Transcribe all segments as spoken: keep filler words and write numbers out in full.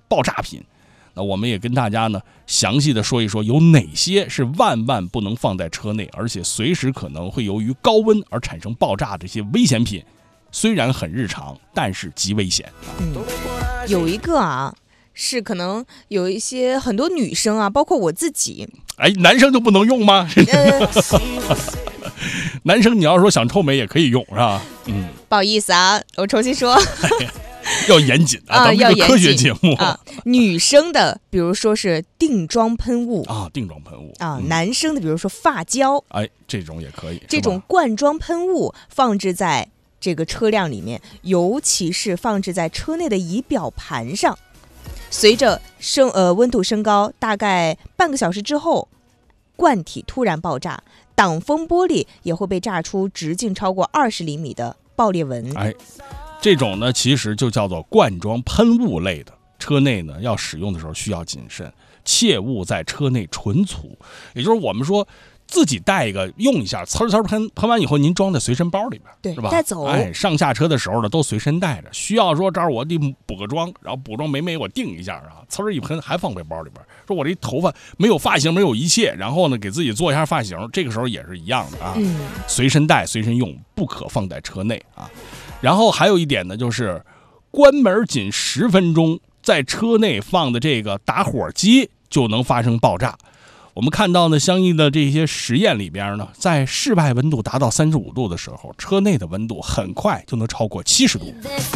爆炸品。那我们也跟大家呢详细的说一说有哪些是万万不能放在车内，而且随时可能会由于高温而产生爆炸这些危险品。虽然很日常，但是极危险。 嗯，有一个啊，是可能有一些很多女生啊，包括我自己， 哎，男生就不能用吗？呃、男生你要说想臭美也可以用，是吧？嗯， 不好意思啊，我重新说。 哎要严谨啊，咱们这个科学节目啊。女生的，比如说是定妆喷雾啊，定妆喷雾啊、嗯，男生的，比如说发胶， 哎，这种也可以。 这种罐装喷雾放置在这个车辆里面，尤其是放置在车内的仪表盘上，随着升呃温度升高，大概半个小时之后，罐体突然爆炸，挡风玻璃也会被炸出直径超过二十厘米的爆裂纹。 哎。这种呢，其实就叫做罐装喷雾类的，车内呢要使用的时候需要谨慎，切勿在车内纯储。也就是我们说自己带一个用一下，呲呲喷，喷完以后您装在随身包里边， 对， 是吧？ 带走。 哎，上下车的时候呢都随身带着，需要说这儿我得补个妆，然后补妆美美我定一下啊，呲一喷还放背包里边。说我这头发没有发型，没有一切，然后呢给自己做一下发型，这个时候也是一样的啊，嗯、随身带随身用，不可放在车内啊。然后还有一点呢，就是关门仅十分钟，在车内放的这个打火机就能发生爆炸。我们看到呢，相应的这些实验里边呢，在室外温度达到三十五度的时候，车内的温度很快就能超过七十度。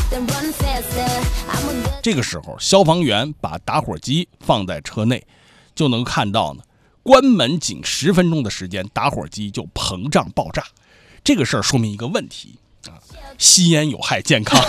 这个时候，消防员把打火机放在车内，就能看到呢，关门仅十分钟的时间，打火机就膨胀爆炸。这个事儿说明一个问题。啊，吸烟有害健康，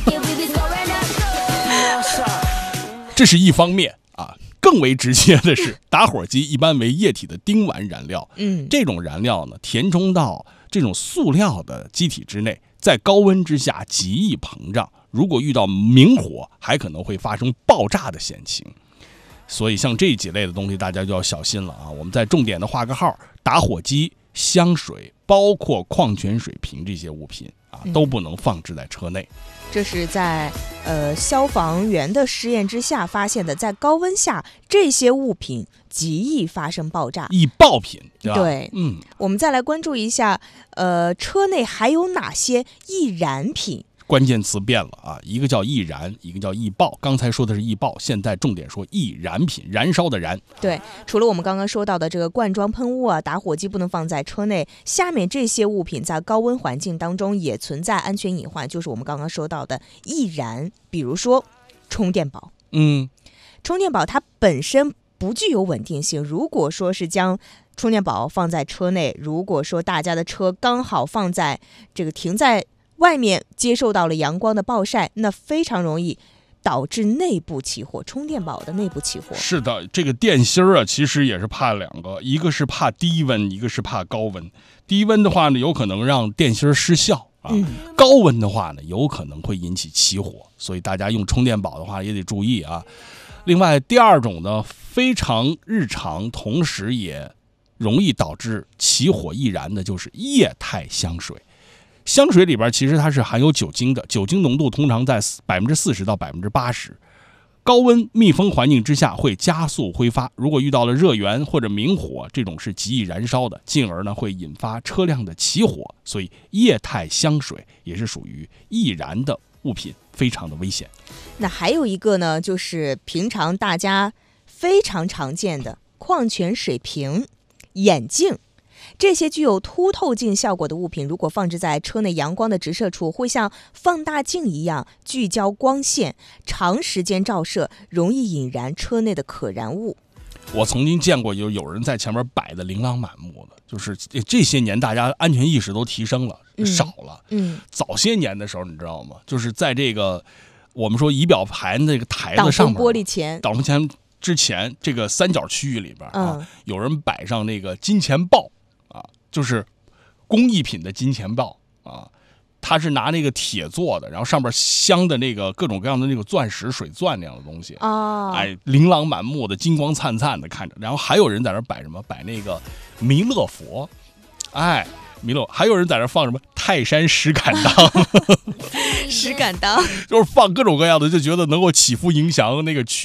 这是一方面啊。更为直接的是，打火机一般为液体的丁烷燃料，嗯，这种燃料呢填充到这种塑料的机体之内，在高温之下极易膨胀，如果遇到明火，还可能会发生爆炸的险情。所以像这几类的东西，大家就要小心了啊！我们再重点的画个号：打火机、香水，包括矿泉水瓶这些物品。都不能放置在车内。 这是在呃消防员的实验之下发现的，在高温下这些物品极易发生爆炸， 易爆品，对吧？ 对，嗯，我们再来关注一下，呃，车内还有哪些易燃品？ 关键词变了啊，一个叫易燃，一个叫易爆。刚才说的是易爆，现在重点说易燃品，燃烧的燃。 对，除了我们刚刚说到的这个罐装喷雾啊，打火机不能放在车内，下面这些物品在高温环境当中也存在安全隐患，就是我们刚刚说到的易燃，比如说充电宝。 嗯， 充电宝它本身不具有稳定性，如果说是将充电宝放在车内，如果说大家的车刚好放在这个停在外面接受到了阳光的暴晒，那非常容易导致内部起火，充电宝的内部起火。 是的，这个电芯儿啊，其实也是怕两个，一个是怕低温，一个是怕高温。低温的话呢，有可能让电芯失效啊；嗯、高温的话呢，有可能会引起起火。所以大家用充电宝的话也得注意啊。另外，第二种呢，非常日常，同时也容易导致起火易燃的，就是液态香水。香水里边其实它是含有酒精的，酒精浓度通常在百分之四十到百分之八十，高温密封环境之下会加速挥发。如果遇到了热源或者明火，这种是极易燃烧的，进而呢会引发车辆的起火。所以液态香水也是属于易燃的物品，非常的危险。 那还有一个呢，就是平常大家非常常见的矿泉水瓶、眼镜。这些具有凸透镜效果的物品，如果放置在车内阳光的直射处，会像放大镜一样聚焦光线，长时间照射容易引燃车内的可燃物。 我曾经见过有有人在前面摆的琳琅满目的，就是这些年大家安全意识都提升了，嗯、少了。嗯，早些年的时候你知道吗？就是在这个我们说仪表盘那个台子上面， 挡风玻璃前， 挡风前之前这个三角区域里边啊，嗯、有人摆上那个金钱豹。就是工艺品的金钱豹啊，它是拿那个铁做的，然后上面镶的那个各种各样的那个钻石、水钻那样的东西啊，哦、哎，琳琅满目的、金光灿灿的看着。然后还有人在那摆什么？摆那个弥勒佛，哎，弥勒，还有人在那放什么泰山石敢当， 石敢当， 就是放各种各样的，就觉得能够起伏影响那个区。